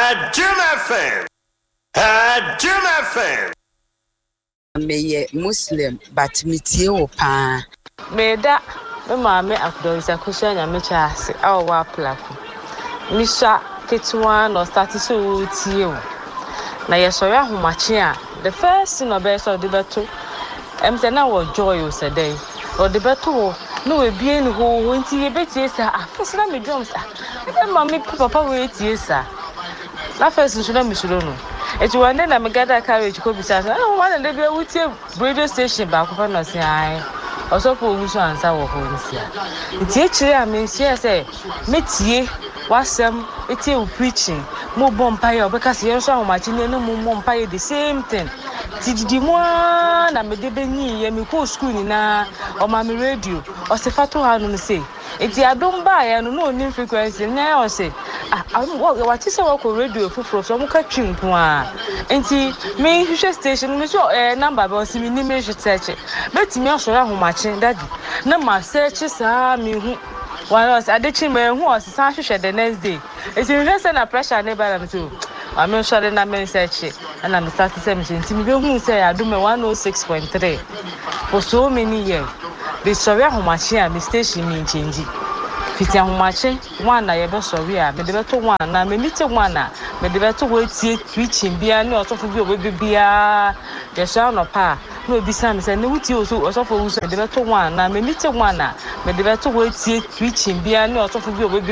Jim FM. Jim FM. Me Muslim, but me tie pa. Me da me maame akudonsa kusha nyame chaase a wa plako. Me sha ketwa no start so tie o. Na ye sori ahomache a the first thing obe so de beto. Say na wo joy o say dey. O de beto no we bie ni ho nti ye betie sa afese na me drums a. Me maame papa we tie sa. Na first nso na me suro no. Eti one day na me gather carriage ko bisa say one day be wutie radio station ba ko fa no say ai osofo wusu ansa wo ho nsia nti echire a me nsia say metie wasem etie u preaching mo bompaye obeka say yenso ahomachi ne no mo bompaye the same thing tididi mo na me de benyi ye me ko school ni na o ma me radio o se fato ha no say eti adom ba ya no no ni frequency na o say what is our radio for so mo ka twinko a enti me hwehwe station me so number ba si me ni me hwete betimi osoro ahomachi daddy na ma search sa me hu one us adechi me hu o sa hwehwe the next day eti me say na pressure na ba na me so I'm sure na me search and I'm starting to say enti me be hu say adom 106.3 for so many years the sorry ahomachi a me station me change fiti ahomache one na ye be sorry a me de beto one na me nite one na me de beto we tie preaching bia ne osofo bi obebi bia ye sha no pa no obi sam say ne wuti oso osofo wuso de beto one na me nite one na me de beto we tie preaching bia ne osofo bi obebi